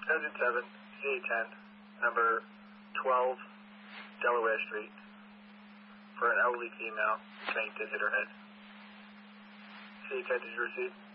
777 CA10, number 12 Delaware Street, for an elderly female fainted, hit her head. CA10, did you receive?